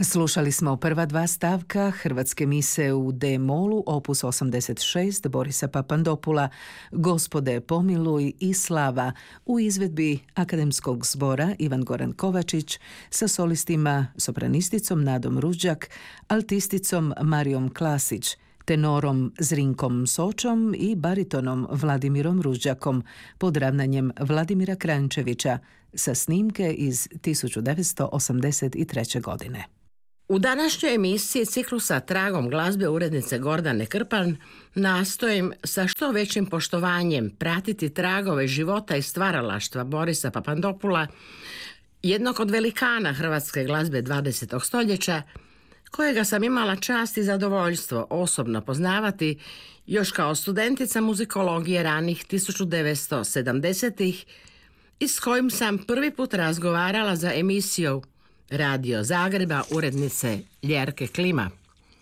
Slušali smo prva dva stavka hrvatske mise u D-molu, opus 86 Borisa Papandopula, Gospode pomiluj i Slava u izvedbi Akademskog zbora Ivan Goran Kovačić sa solistima sopranisticom Nadom Ruđak, altisticom Marijom Klasić, tenorom Zrinkom Sočom i baritonom Vladimirom Ruđakom pod ravnanjem Vladimira Krančevića sa snimke iz 1983. godine. U današnjoj emisiji ciklusa Tragom glazbe urednice Gordane Krpan nastojim sa što većim poštovanjem pratiti tragove života i stvaralaštva Borisa Papandopula, jednog od velikana hrvatske glazbe 20. stoljeća, kojega sam imala čast i zadovoljstvo osobno poznavati još kao studentica muzikologije ranih 1970-ih i s kojim sam prvi put razgovarala za emisiju Radio Zagreba urednice Ljerke Klima.